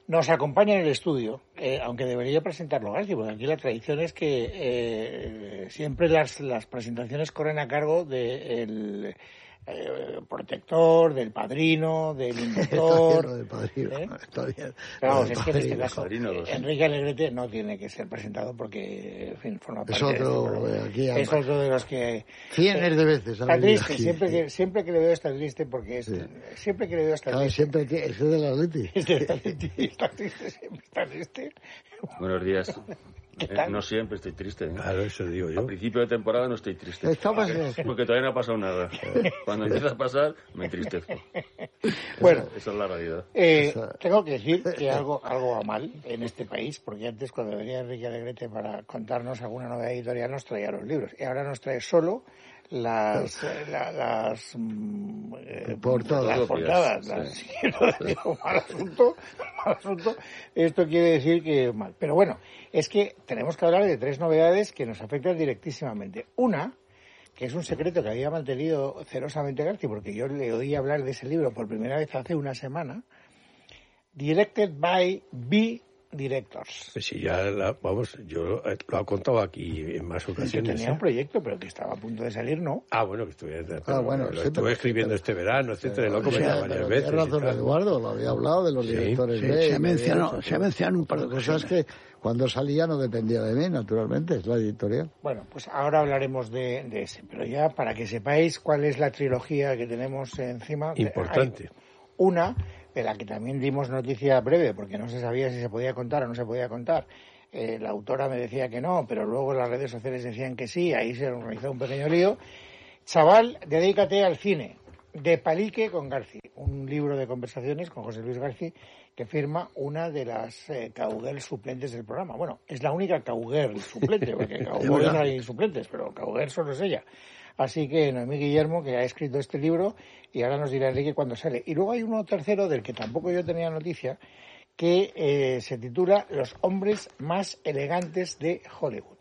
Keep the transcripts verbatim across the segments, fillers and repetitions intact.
Nos acompaña en el estudio, eh, aunque debería presentarlo García, porque aquí la tradición es que eh, siempre las, las presentaciones corren a cargo del eh, protector, del padrino, del inventor. Está bien lo del padrino, ¿eh? está bien. Pero vamos, es que en este caso padrino, eh, Enrique Alegrete no tiene que ser presentado porque, en fin, forma parte es otro, de este aquí es otro de los que... Cienes eh, de veces. Está triste, aquí, siempre, sí. que, siempre que le veo está triste porque es... Sí. Siempre que le veo está Claro, triste. siempre que es del Atleti. Es del Atleti, está triste, siempre está triste. Buenos días. ¿Qué Eh, tal? no siempre estoy triste. ¿eh? Claro, eso digo yo. A principio de temporada no estoy triste. Estamos Porque todavía no ha pasado nada. Cuando empieza a pasar, me entristezco. Bueno, Esa es la realidad. eh, tengo que decir que algo, algo va mal en este país, porque antes cuando venía Enrique Alegrete para contarnos alguna novedad editorial nos traía los libros, y ahora nos trae solo las eh, la, las mm, eh, portadas. las portadas Sí. las, sí, no digo, mal asunto, mal asunto. Esto quiere decir que mal, pero bueno, es que tenemos que hablar de tres novedades que nos afectan directísimamente. Una, que es un secreto que había mantenido celosamente García, porque yo le oí hablar de ese libro por primera vez hace una semana. Directed by B Directors. Pues sí, ya, la, vamos, yo eh, lo he contado aquí en más Que ocasiones. tenía ¿eh? un proyecto, pero que estaba a punto de salir, ¿no? Ah, bueno, que estuve, Ah, bueno, lo sí, estuve pero- escribiendo pero- este verano, etcétera, y lo he O sea, comentado pero varias tiene veces. y razón tal. Eduardo, lo había hablado de los Sí, directores sí, B, se de mencionó- eso, se mencionó un par de cosas que cuando salía no dependía de mí, naturalmente, es la editorial. Bueno, pues ahora hablaremos de, de ese, pero ya para que sepáis cuál es la trilogía que tenemos encima. Importante. Hay una de la que también dimos noticia breve, porque no se sabía si se podía contar o no se podía contar. Eh, la autora me decía que no, pero luego las redes sociales decían que sí, ahí se organizó un pequeño lío. Chaval, dedícate al cine, de Palique con Garci, un libro de conversaciones con José Luis Garci, que firma una de las eh, cowgirls suplentes del programa. Bueno, es la única cowgirl suplente, porque cowboys hay suplentes, pero cowgirl solo es ella. Así que Noemí Guillermo, que ha escrito este libro, y ahora nos dirá Enrique cuándo sale. Y luego hay uno tercero, del que tampoco yo tenía noticia, que eh, se titula Los hombres más elegantes de Hollywood.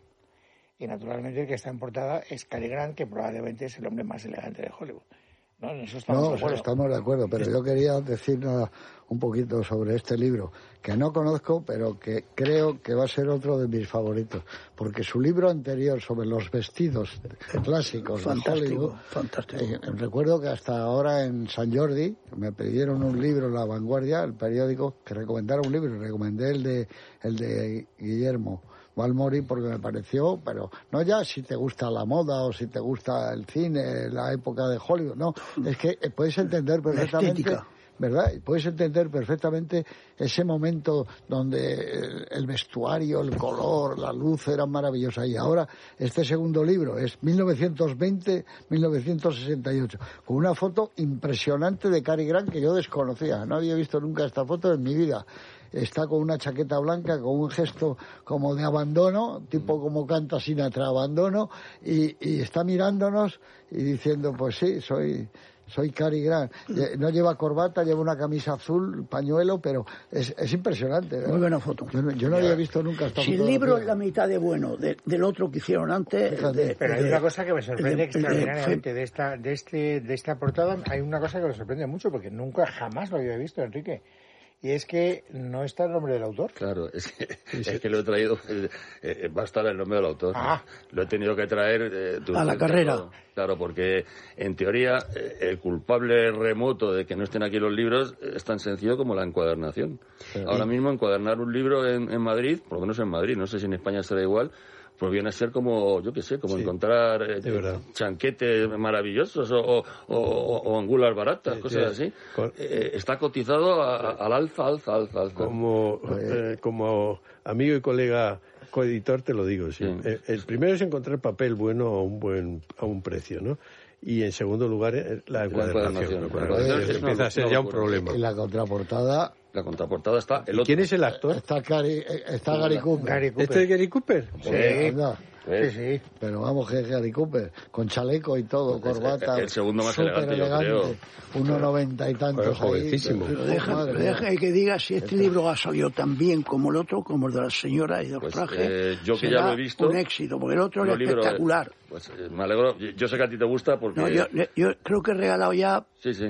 Y naturalmente el que está en portada es Cary Grant, que probablemente es el hombre más elegante de Hollywood. ¿No? En eso estamos No, de acuerdo. estamos de acuerdo, pero yo quería decir nada, un poquito sobre este libro, que no conozco, pero que creo que va a ser otro de mis favoritos, porque su libro anterior sobre los vestidos clásicos Fantástico, de Hollywood, fantástico. eh, recuerdo que hasta ahora en San Jordi me pidieron un libro en La Vanguardia, el periódico, que recomendara un libro, y recomendé el de, el de Guillermo Balmori porque me pareció, pero no ya si te gusta la moda o si te gusta el cine, la época de Hollywood, no, es que puedes entender perfectamente, estética. ¿verdad? Y puedes entender perfectamente ese momento donde el, el vestuario, el color, la luz eran maravillosas. Y ahora este segundo libro es mil novecientos veinte a mil novecientos sesenta y ocho, con una foto impresionante de Cary Grant que yo desconocía, no había visto nunca esta foto en mi vida. Está con una chaqueta blanca, con un gesto como de abandono, tipo como canta Sinatra, abandono, y, y está mirándonos y diciendo, pues sí, soy soy Cary Grant. No lleva corbata, lleva una camisa azul, pañuelo, pero es, es impresionante, ¿verdad? Muy buena foto. Yo no, yo no había visto nunca esta Si foto. el libro es la mitad de bueno de, del otro que hicieron antes... Fíjate. de- Pero hay de- una cosa que me sorprende de- extraordinariamente de- de esta, de este, de esta portada. Hay una cosa que me sorprende mucho porque nunca, jamás lo había visto, Enrique. Y es que no está el nombre del autor. Claro, es que, es que lo he traído, eh, eh, va a estar el nombre del autor. Ah. Lo he tenido que traer... eh, A la carrera. Claro, porque en teoría eh, el culpable remoto de que no estén aquí los libros es tan sencillo como la encuadernación. Ahora mismo encuadernar un libro en, en Madrid, por lo menos en Madrid, no sé si en España será igual, pues viene a ser como, yo qué sé, como Sí, encontrar eh, de verdad. chanquetes maravillosos o, o, o, o angulas baratas, Sí, cosas sí. así. Con- Eh, está cotizado a- a- al alza, alza, alza, alza. Como, eh, como amigo y colega coeditor te lo digo, sí. Sí. Eh, el primero es encontrar papel bueno a un buen a un precio, ¿no? Y en segundo lugar eh, la encuadernación. encuadernación. La La encuadernación encuadernación es empieza una a ser ya un locura. problema. En la contraportada La contraportada está el ¿Y otro. quién es el actor? está, Cary, eh, está Gary Cooper. Gary Cooper. ¿Este es Gary Cooper? Sí, Anda. sí, sí. Pero vamos, que es Gary Cooper, con chaleco y todo, Pues es corbata. el- el segundo más súper elegante, yo creo. uno noventa y tantos Bueno, jovencísimo. ahí. Pero deja, Madre pero mía. deja que diga si este libro ha salido tan bien como el otro, como el de la señora y de los Pues, trajes. eh, yo que será ya lo he visto, un éxito, porque el otro Los era libros, espectacular. Pues eh, me alegro. Yo- Yo sé que a ti te gusta porque... No, yo, yo creo que he regalado ya Sí, sí.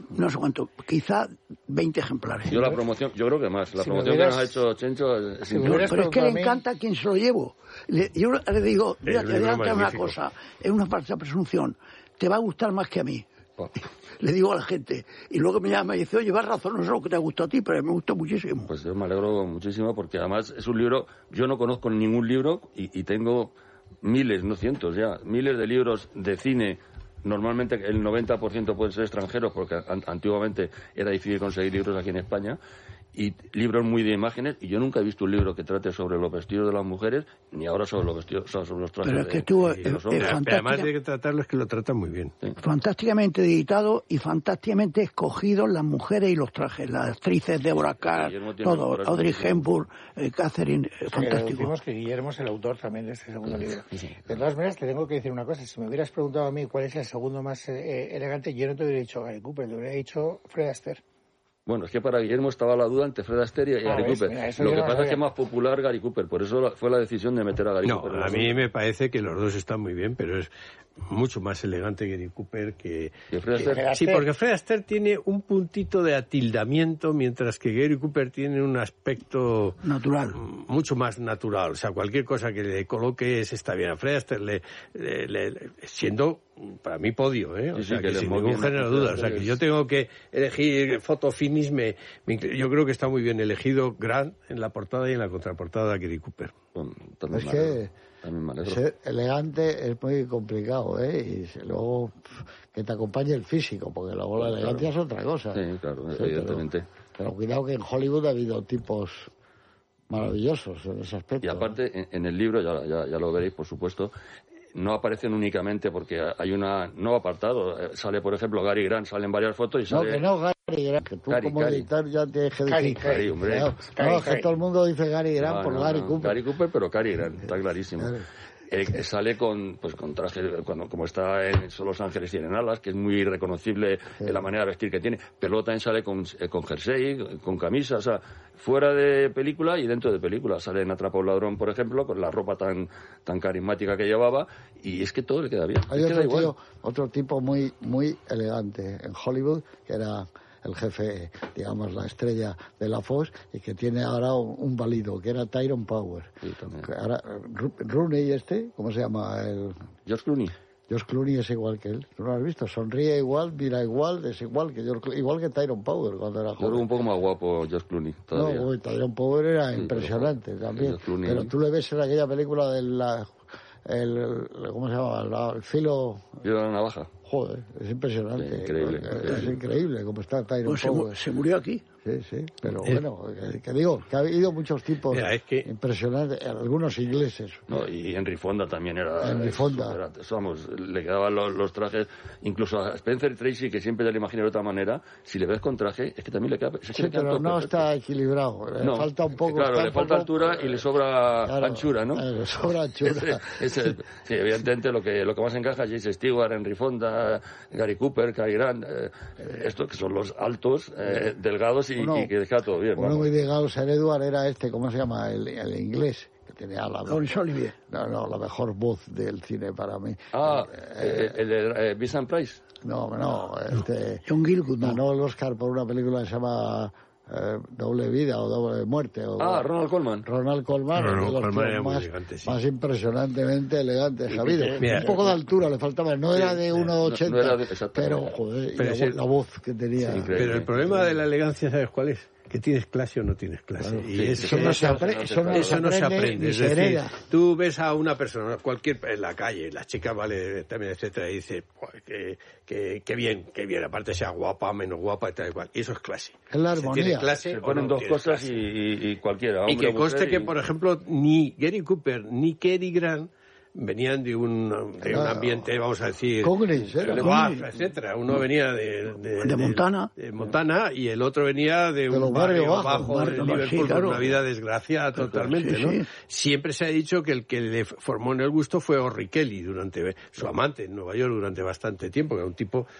no sé cuánto, quizá veinte ejemplares. Yo la promoción, yo creo que más. La si promoción hubieras, que nos ha hecho Chencho es si increíble. Pero es que le encanta a quien se lo llevo. Le, yo le digo, mira, te voy a contar una cosa, es una falsa presunción, te va a gustar más que a mí. Oh. Le digo a la gente, y luego me llama y dice, oye, vas razón, no sé lo que te ha gustado a ti, pero me gustó muchísimo. Pues yo me alegro muchísimo porque además es un libro, yo no conozco ningún libro y, y tengo miles, no cientos ya, miles de libros de cine. Normalmente el noventa por ciento pueden ser extranjeros porque an- antiguamente era difícil conseguir libros aquí en España, y libros muy de imágenes, y yo nunca he visto un libro que trate sobre los vestidos de las mujeres, ni ahora sobre los vestidos, sobre los trajes Pero es que de, estuvo, de los eh, hombres. eh, Pero además de que tratarlo, es que lo tratan muy bien. Sí. Fantásticamente editado y fantásticamente escogidos las mujeres y los trajes, las actrices, Deborah Carr, Guillermo tiene todo, un Audrey corazón. Hepburn, eh, Catherine, eh, Que fantástico. decimos que Guillermo es el autor también de este segundo libro. De todas maneras, te tengo que decir una cosa. Si me hubieras preguntado a mí cuál es el segundo más eh, elegante, yo no te hubiera dicho Gary Cooper, te hubiera dicho Fred Astaire. Bueno, es que para Guillermo estaba la duda entre Fred Astaire y Ah, Gary ¿ves? Cooper. Mira, eso Lo yo que no pasa sabía. es que es más popular Gary Cooper, por eso la- fue la decisión de meter a Gary No, Cooper. a mí me parece que los dos están muy bien, pero es mucho más elegante Gary Cooper que... ¿Y Fred Fred Astaire? Sí, Astaire. porque Fred Astaire tiene un puntito de atildamiento, mientras que Gary Cooper tiene un aspecto Natural. mucho más natural. O sea, cualquier cosa que le coloques está bien. A Fred Astaire, le, le- le- le- siendo para mí podio, ¿eh? O Sí, sí, sea, que que le sin muy ningún bien, género de Fred duda. O sea, Astaire que es- yo tengo que elegir foto finis, me, me inclino. Yo creo que está muy bien elegido Grant en la portada y en la contraportada de Gary Cooper. Bueno, también Es me que alegro, también me alegro. ser elegante es muy complicado, ¿eh? Y se- luego pf, que te acompañe el físico, porque luego la Claro, elegancia claro. es otra cosa. Sí, claro, Sí, evidentemente. Pero, pero cuidado que en Hollywood ha habido tipos maravillosos en ese aspecto. Y aparte, en, en el libro, ya, ya, ya lo veréis, por supuesto, no aparecen únicamente porque hay una no apartado. Eh, Sale, por ejemplo, Gary Grant, salen varias fotos y No, sale... que no, Gary Grant, que tú Gary, como Gary. editor ya tienes que Gary, decir. Gary, hombre. Claro, Gary, no, es que Gary. todo el mundo dice Gary Grant No, por no, Gary no, Cooper. Gary Cooper, pero Gary Grant, está clarísimo. Claro. Eh, sale con pues con traje, cuando, como está en Solo los Ángeles tienen alas, que es muy reconocible en la manera de vestir que tiene, pero luego también sale con, eh, con jersey, con camisa, o sea, fuera de película y dentro de película. Sale en Atrapa a un ladrón, por ejemplo, con la ropa tan tan carismática que llevaba, y es que todo le queda bien. Hay le queda otro, igual. tío, otro tipo muy, muy elegante en Hollywood, que era el jefe, digamos, la estrella de la Fox, y que tiene ahora un, un válido, que era Tyrone Power. Sí, también. Que ahora, Ru- Rooney este, ¿cómo se llama? El George Clooney. George Clooney es igual que él. ¿Tú no lo has visto? Sonríe igual, mira igual, es igual que George Clooney, igual que Tyrone Power cuando era Yo creo joven. un poco más guapo George Clooney todavía. No, uy, Tyrone Power era Sí, impresionante pero, también. George Clooney- Pero tú le ves en aquella película del la, el, el- ¿cómo se llama? La- el filo. Yo era la navaja. Joder, es impresionante. Sí, increíble, Es, increíble. increíble como está Tyrone Pues se, mu- Power. se murió aquí. Sí, sí, pero Eh. bueno, que, que digo, que ha habido muchos tipos Mira, es que- impresionantes, algunos ingleses. No, y Henry Fonda también era... Henry Fonda. era- vamos, le quedaban los, los trajes, incluso a Spencer Tracy, que siempre te lo imaginé de otra manera, si le ves con traje, es que también le queda... es que Sí, le queda pero todo no perfecto. está equilibrado, le No, falta un poco. Claro, está le un falta poco- altura y le sobra Claro, anchura, ¿no? eh, le sobra anchura. Ese- ese- sí, evidentemente lo que lo que más encaja es James Stewart, Henry Fonda, Gary Cooper, Cary Grant, eh, estos que son los altos, eh, delgados y, Uno- y que deja todo bien. Uno vamos. muy ligado, Sir Edward, era este, ¿cómo se llama? El, el inglés, que tenía la, Laurence Olivier. no, no, la mejor voz del cine para mí. Ah, eh, el de eh, Vincent Price. No, no, este... John Gielgud, no. Ganó el Oscar por una película que se llama eh, Doble Vida o Doble Muerte. O, Ah, Ronald Colman. Ronald Colman, Ronald uno de los Colman tíos era muy más, elegante, sí. más impresionantemente elegante, Javier. Mira, un poco de altura le faltaba, no era de uno no ochenta, era de- exactamente. pero joder, y Pero la, sí- vo- la voz que tenía. Sí, increíble. Pero el problema de la elegancia, ¿sabes cuál es? Que tienes clase o no tienes clase. Claro. y Sí, es sí, Eso que no sí, se, sí, apre- sí, eso no sí, eso no se aprende. ni Es se decir, hereda. tú ves a una persona, cualquier en la calle, la chica vale también, etcétera, y dices, "Joder, que, que, que bien, que bien, aparte sea guapa, menos guapa y tal y cual. Y eso es clase. Es la Se armonía. tiene clase Se o ponen no dos tienes cosas clase. y, y- y cualquiera. Y hombre que o conste mujer, que, y- por ejemplo, ni Gary Cooper ni Cary Grant venían de un, de un Claro. ambiente, vamos a decir, Congres, era de Congres. Bath, etcétera. Uno venía de, De Montana. de Montana y el otro venía de, De un los barrio barrios bajo, bajos, de barrio- Liverpool, sí, con claro. una vida desgraciada totalmente, sí, ¿no? sí. Siempre se ha dicho que el que le formó en el gusto fue Orry Kelly, durante su amante en Nueva York durante bastante tiempo, que era un tipo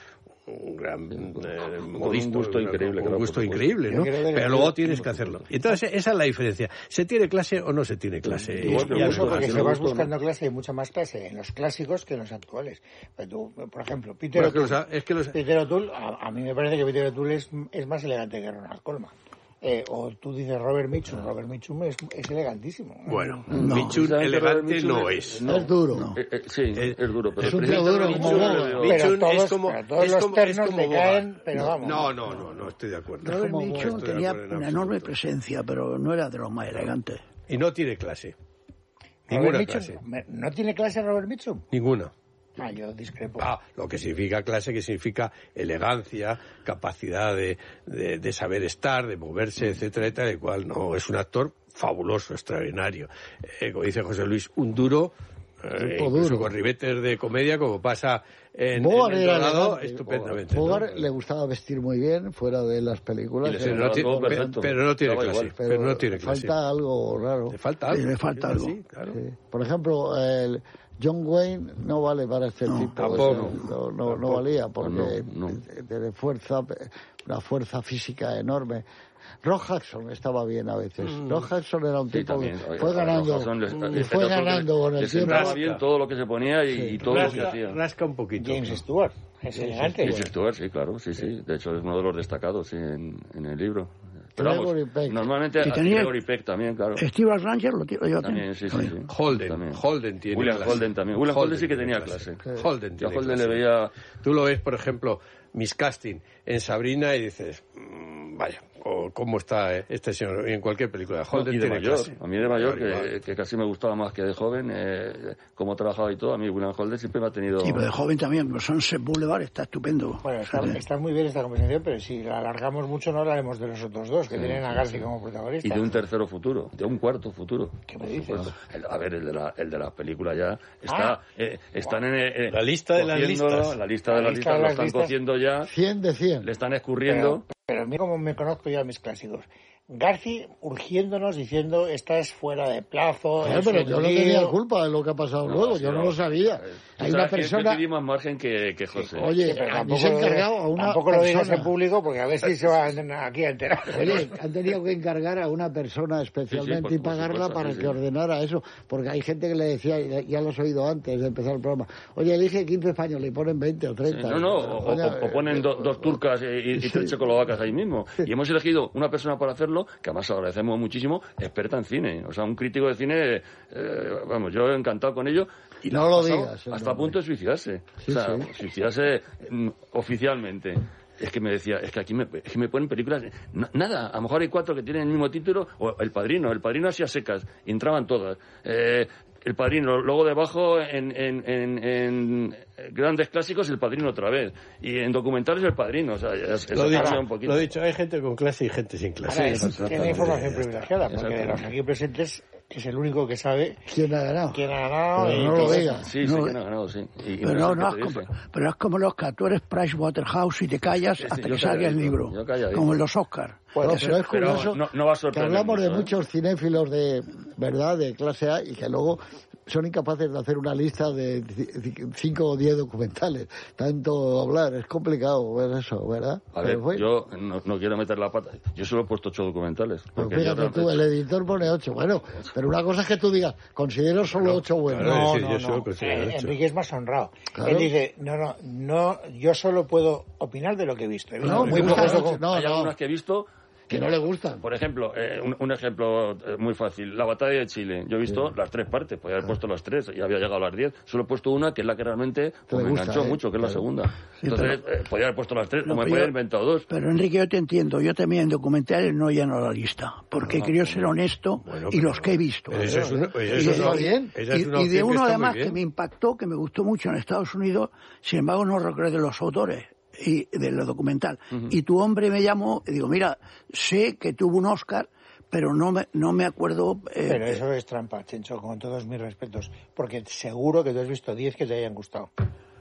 un gran eh, un modisto, gusto increíble, un claro, gusto por supuesto. increíble, ¿no? Pero luego tienes que hacerlo. Pues, Entonces, esa es la diferencia. ¿Se tiene clase o no se tiene clase? Y es curioso porque si si no vas gusto, buscando ¿no? clase hay mucha más clase en los clásicos que en los actuales. Pero tú, por ejemplo, Peter Bueno, es que O'Toole, los- es que los- Peter O'Toole, a, a mí me parece que Peter O'Toole es, es más elegante que Ronald Colman. Eh, o tú dices Robert Mitchum, Robert Mitchum es, es elegantísimo. Bueno, No. Mitchum Precisamente elegante Robert Mitchum no es- es. no. Es duro. Eh, eh, sí, Eh, es duro, pero es un tío precisamente duro Mitchum como yo le Boga. veo- Pero Mitchum todos- es como, pero todos es los como, ternos es como le Boga. caen, pero no, vamos. No, no, no, no estoy de acuerdo. Robert como Mitchum estoy de tenía acuerdo en una absoluto. enorme presencia, pero no era de los más elegantes. Y no tiene clase. Robert Ninguna Mitchum, clase. me- ¿no tiene clase Robert Mitchum? Ninguna. Ah, yo discrepo. Ah, lo que significa clase, que significa elegancia, capacidad de, de, de saber estar, de moverse, etcétera, etcétera, de cual no es un actor fabuloso, extraordinario. Eh, como dice José Luis, un duro, eh, Tipo incluso duro. con ribetes de comedia, como pasa en, Bogart en El era Dorado, elegante. estupendamente. ¿no? Bogart le gustaba vestir muy bien fuera de las películas. Y le Pero sentaba no, tiene, todo pero- perfecto. pero no tiene Daba clase. igual. Pero, no tiene clase. falta algo raro. Le falta Sí, algo. le falta Es algo. así, claro. Sí. Por ejemplo, el John Wayne no vale para este No, tipo. tampoco. Ese, no, no, no Tampoco. valía porque No, no. tiene fuerza, una fuerza física enorme. Rock Hudson estaba bien a veces. Mm. Rock Hudson era un Sí, tipo también. que Oye, fue a ganando, Rojason les- y les- fue les- ganando con el les tiempo. sentaba bien todo lo que se ponía y, y todo lo que Rasca, hacía. rasca un poquito. James Stewart, es elegante. James Stewart, sí, claro, sí, sí. De hecho, es uno de los destacados sí, en, en el libro. Pero vamos, Gregory Peck. normalmente Que a tenía- Gregory Peck también, claro. Steve Ranger lo, lo lleva También, sí, sí, sí. Holden, También. Holden tiene William clase. Holden también. William Holden sí que tenía tiene clase. Holden Yo a tiene Holden clase. le veía... Tú lo ves, por ejemplo, miscasting en Sabrina y dices, mmm, vaya, o cómo está eh, este señor en cualquier película. Holden y de tiene mayor, clase. a mí de mayor, Igual. que, que casi me gustaba más que de joven, eh, cómo trabajaba y todo, a mí William Holden siempre me ha tenido... Y pero de joven también, Sunset Boulevard está estupendo. Bueno, está, Sí. está muy bien esta conversación, pero si la alargamos mucho no hablaremos de los otros dos, que tienen a García como protagonista. Y de un tercero futuro, de un cuarto futuro. ¿Qué me por dices? supuesto. El- a ver, el de la, el de la película ya está, Ah. eh, están en eh, La lista de las cociéndolo, listas. la lista de La las lista listas, de lo las están listas. cociendo ya, cien de cien. le están escurriendo. Pero, pero mira cómo me conozco yo a mis clásicos. Garci urgiéndonos diciendo estás fuera de plazo. Joder, es pero un yo no lío". tenía culpa de lo que ha pasado luego, sí, yo no lo sabía. eh, Hay tú una sabes que persona, Yo te di más margen que, que José. oye, Sí, pero a mí tampoco se ha lo digas- encargado a una Tampoco lo digas en persona. público porque a ver si se van aquí a enterar. Oye, han tenido que encargar a una persona especialmente por- y por pagarla supuesto, para sí, que sí. ordenara eso, porque hay gente que le decía, ya, ya lo has oído antes de empezar el programa, oye, elige quince españoles y ponen veinte o Sí, treinta. no, no, o, Coño, o- o ponen eh, do- dos turcas y, y- y tres checoslovacas ahí mismo. Y hemos elegido una persona para hacerlo, que además agradecemos muchísimo, experta en cine. O sea, un crítico de cine, eh, vamos, yo encantado con ello. Y No la ha lo pasado digas, el hasta a nombre. punto de suicidarse. Sí, o sea, sí. suicidarse mm, oficialmente. Es que me decía, es que aquí me, es que me ponen películas, na- nada, a lo mejor hay cuatro que tienen el mismo título, o El Padrino, El Padrino así a secas, y entraban todas. Eh, El Padrino, luego debajo en, en, en, en grandes clásicos El Padrino otra vez, y en documentales El Padrino, o sea, es, es Lo sacarme dicho, un poquito. lo dicho, hay gente con clase y gente sin clase. Ahora, Eso es- trata tiene de- información ya está. privilegiada, porque de los aquí presentes es el único que sabe ¿Quién ha ganado? quién ha ganado. Pero y no lo todo eso. digas. Sí, sí, No, que no ha ganado, sí. Y- y Pero no no, sé no, qué es te como, dice. pero es como los que tú eres Pricewaterhouse y te callas Sí, sí, hasta yo que salga el calladito, libro. yo calladito. Como en los Oscars. Puede No, ser. pero es Pero curioso no- no va a que sorprender hablamos de mucho, ¿eh? muchos cinéfilos de verdad, de clase A, y que luego son incapaces de hacer una lista de ci- cinco o diez documentales. Tanto hablar, es complicado ver eso, ¿verdad? A Pero ver, fue- yo no, no quiero meter la pata. Yo solo he puesto ocho documentales. Pues porque yo fíjate realmente- tú, el editor pone ocho. Bueno, pero una cosa es que tú digas, considero solo ocho buenos. claro. No, Sí, no, yo solo no. considero Eh, ocho. Enrique es más honrado. Claro. Él dice, no, no, no, yo solo puedo opinar de lo que he visto. He visto No, muy me pocos gusta docu- mucho. No, Hay no. algunas que he visto Que no le gustan. Por ejemplo, eh, un, un ejemplo eh, muy fácil, la batalla de Chile. Yo he visto las tres partes, podía haber puesto las tres y había llegado a las diez. Solo he puesto una, que es la que realmente pues, me gusta, enganchó ¿eh? mucho, que es la Claro. segunda. Entonces, eh, podía haber puesto las tres, No, o me pero podía yo- haber inventado dos. Pero Enrique, yo te entiendo. Yo también en documentales no lleno la lista. Porque quiero ser honesto Bueno, y pero- los que he visto. Eso es una, eso Y es de- una- bien. esa es Y, una y de opción que uno está muy además bien. que me impactó, que me gustó mucho en Estados Unidos, sin embargo no recuerdo de los autores y del documental. Y tu hombre me llamó y digo, mira, sé que tuvo un Oscar, pero no me, no me acuerdo... eh, Pero eso es trampa, Chencho, con todos mis respetos. Porque seguro que tú has visto diez que te hayan gustado.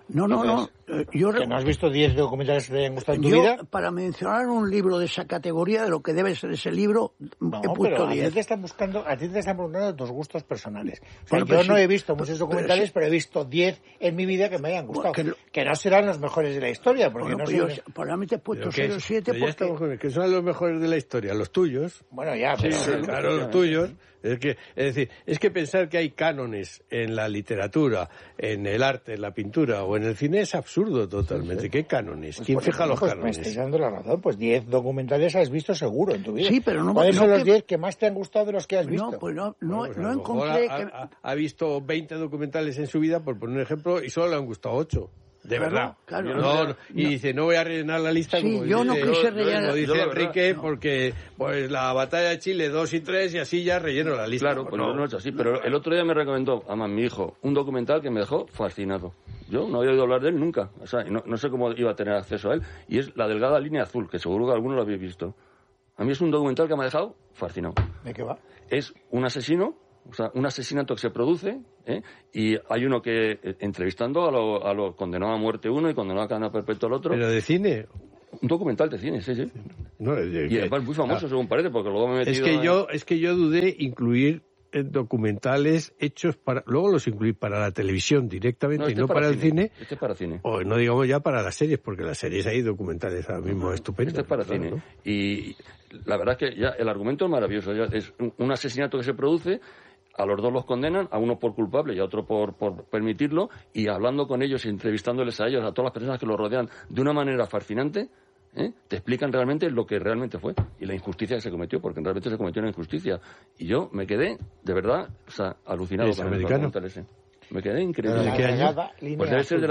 No, no, no. Eh, yo ¿Que no has visto diez documentales que te hayan gustado en tu yo, vida? para mencionar un libro de esa categoría, de lo que debe ser ese libro, No, he puesto pero a ti diez. te están buscando, a ti te están preguntando tus gustos personales. O sea, Bueno, yo pero no sí, he visto muchos pero documentales, sí. pero he visto diez en mi vida que me hayan gustado. Bueno, que que, lo- no serán los mejores de la historia, porque Bueno, no pues son... yo probablemente he puesto Pero que seis o es- siete pero ya porque... estamos con el- que son los mejores de la historia, los tuyos. Bueno, ya, Sí, pero... sí, claro, los tuyos. Es que, es decir, es que pensar que hay cánones en la literatura, en el arte, en la pintura o en el cine es absurdo totalmente. ¿Qué cánones? Pues, ¿Quién por fija ejemplo, los pues, cánones? Me estáis dando la razón, pues diez documentales has visto seguro en tu vida. Sí, pero no- ¿Cuáles no son los que- diez que más te han gustado de los que has visto? No, pues no, no, Bueno, pues a no lo mejor encontré ha, que... ha- ha visto veinte documentales en su vida, por poner un ejemplo, y solo le han gustado ocho. De Claro, verdad. claro. No, no, y No. dice, no voy a rellenar la lista Sí, como yo no dice, quise yo- rellenar- como dice yo la verdad, Enrique, no. porque pues la batalla de Chile dos y tres y así ya relleno la lista. Claro, pues no, no he hecho así. Pero el otro día me recomendó, además mi hijo, un documental que me dejó fascinado. Yo no había oído hablar de él nunca. O sea, no, no sé cómo iba a tener acceso a él. Y es La delgada línea azul, que seguro que algunos lo habéis visto. A mí es un documental que me ha dejado fascinado. ¿De qué va? Es un asesino, o sea, un asesinato que se produce, ¿eh? Y hay uno que, eh, entrevistando a lo, a lo condenado a muerte uno y condenado a cadena perpetua al otro. Pero de cine. Un documental de cine, sí, sí. No, de- Y además muy famoso, Ah, según parece, porque luego me he metido... es que en- yo es que yo dudé incluir eh, documentales hechos para luego los incluí para la televisión directamente No, y este no es para, el cine. Este es para cine. O no digamos ya para las series, porque las series hay documentales ahora mismo estupendos. Este es para claro, cine. ¿no? Y la verdad es que ya el argumento es maravilloso. Ya es un, un asesinato que se produce, a los dos los condenan, a uno por culpable y a otro por, por permitirlo, y hablando con ellos, entrevistándoles a ellos, a todas las personas que los rodean, de una manera fascinante, ¿eh? Te explican realmente lo que realmente fue y la injusticia que se cometió, porque realmente se cometió una injusticia. Y yo me quedé, de verdad, o sea, alucinado ¿Es con el americano? documental ese. Me quedé increíble. La ¿De qué año? delgada línea Pues debe ser azul. del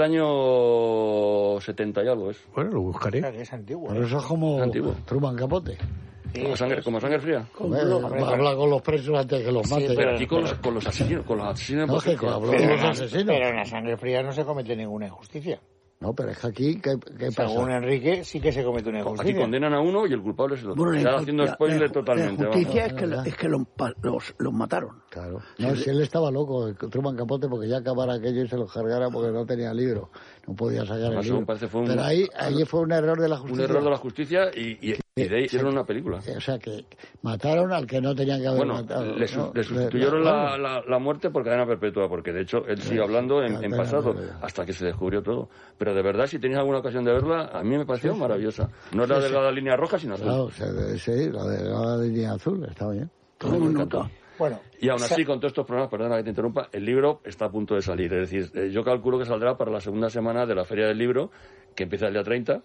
año setenta y algo, es. Bueno, lo buscaré. O sea, que es antiguo. Pero ¿eh? eso es como Antiguo. Truman Capote. Sí, Como sangre, como sangre fría. Hombre, hombre, habla con los presos antes que los Sí, mate. Pero aquí con los, con los asesinos, con los asesinos en No, que potencia. con- pero, los en la- asesinos. pero en la sangre fría no se comete ninguna injusticia. No, pero es que aquí, ¿qué, qué Según pasa? Enrique, sí que se comete una Aquí injusticia. condenan a uno y el culpable es el otro. Bueno, la Están inju- haciendo la- spoiler la- totalmente. La vamos. justicia es que, ¿verdad? es que los, pa- los, los mataron. Claro. No, si él estaba loco, el Truman Capote, porque ya acabara aquello y se lo cargara porque no tenía libro. No podía sacar el Además, libro. según parece, fue un- Pero ahí, ahí fue un error de la Un justicia. error de la justicia y, y, y de ahí hicieron una película. O sea, que mataron al que no tenían que haber Bueno, matado. le, su- ¿no? le sustituyeron Le- la, la, la muerte por cadena perpetua, porque de hecho él sigue hablando en, la en pena pasado, perpetua. hasta que se descubrió todo. Pero de verdad, si tenéis alguna ocasión de verla, a mí me pareció maravillosa. No es la delgada línea roja, sino azul. Claro, o sea, de- sí, la de la línea azul, está bien. Tomemos nota. Bueno, Y aún o sea, así, con todos estos problemas, perdona que te interrumpa, el libro está a punto de salir. Es decir, eh, yo calculo que saldrá para la segunda semana de la Feria del Libro, que empieza el día treinta,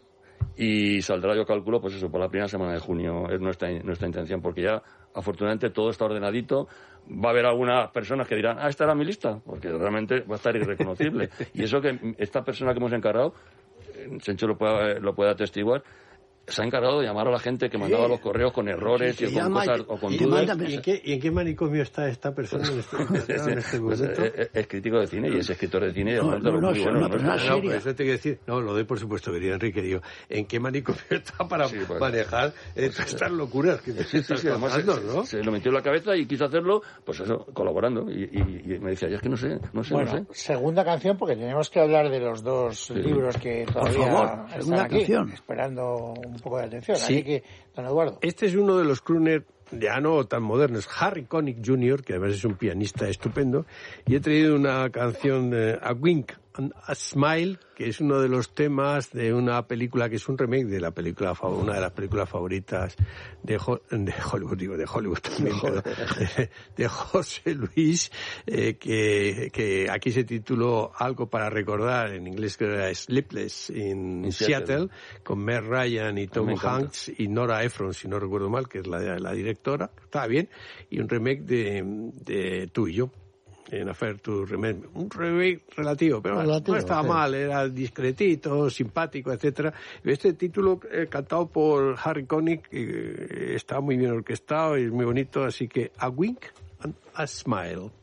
y saldrá, yo calculo, pues eso, por la primera semana de junio. Es nuestra, nuestra intención, porque ya, afortunadamente, todo está ordenadito. Va a haber algunas personas que dirán, ah, esta era mi lista, porque realmente va a estar irreconocible. Y eso que esta persona que hemos encargado, eh, Sencho lo puede, lo puede atestiguar, se ha encargado de llamar a la gente que mandaba los correos con errores Sí, y que con llama y- cosas o con y dudas. manda- ¿Y en, qué, ¿Y en qué manicomio está esta persona en este, en este Pues, momento? eh, eh, es crítico de cine y es escritor de cine y No, además de no, los no, muy es buenos, una ¿no? persona No, seria. pero eso te quiero decir, no, lo doy por supuesto, querido Enrique, digo, ¿en qué manicomio está para Sí, pues. manejar eh, todas estas locuras que te Sí, sí, estás sí, además contando, se, ¿no? se lo metió en la cabeza y quiso hacerlo, pues eso, colaborando. Y, y- y me decía, ya es que no sé, no sé, bueno, no sé. segunda canción, porque tenemos que hablar de los dos libros que todavía favor, están segunda aquí, canción. esperando un poco de atención. Sí. Así que, don Eduardo. Este es uno de los crooners ya no tan modernos, Harry Connick junior, que además es un pianista estupendo, y he traído una canción, eh, A Wink and a Smile, que es uno de los temas de una película que es un remake de la película, fa- una de las películas favoritas de, Ho- de Hollywood, digo, de Hollywood también, pero de, de José Luis, eh, que, que aquí se tituló Algo para recordar, en inglés que era Sleepless in En Seattle, Seattle. con Meg Ryan y Tom me encanta. Hanks y Nora Ephron, si no recuerdo mal, que es la, la directora, está bien, y un remake de, de Tú y yo, en Affair to Remember, un remake relativo, pero bueno, Relativo, no estaba sí. mal, era discretito, simpático, etcétera. Este título eh, cantado por Harry Connick eh, está muy bien orquestado y es muy bonito, así que A Wink and a Smile.